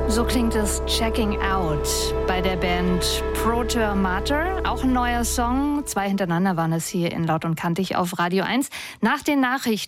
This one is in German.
So klingt es Checking Out bei der Band Proto Mater. Auch ein neuer Song. 2 hintereinander waren es hier in Laut und Kantig auf Radio 1. Nach den Nachrichten